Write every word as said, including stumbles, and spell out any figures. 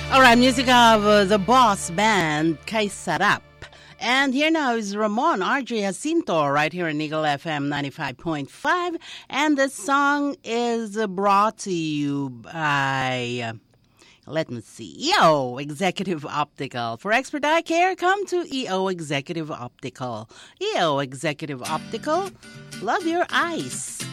All right, music of uh, the Boss Band, Kay Sarap. And here now is Ramon R J Jacinto right here in Eagle F M ninety-five point five. And the song is uh, brought to you by, uh, let me see, E O Executive Optical. For expert eye care, come to E O Executive Optical. E O Executive Optical, love your eyes.